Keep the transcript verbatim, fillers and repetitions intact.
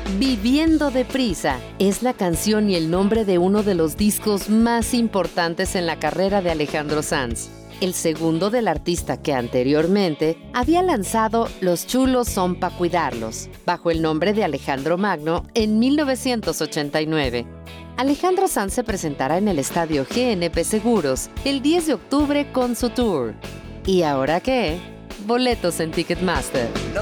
Viviendo deprisa es la canción y el nombre de uno de los discos más importantes en la carrera de Alejandro Sanz, el segundo del artista que anteriormente había lanzado Los chulos son pa' cuidarlos, bajo el nombre de Alejandro Magno en mil novecientos ochenta y nueve. Alejandro Sanz se presentará en el estadio G N P Seguros el diez de octubre con su tour. ¿Y ahora qué? Boletos en Ticketmaster. No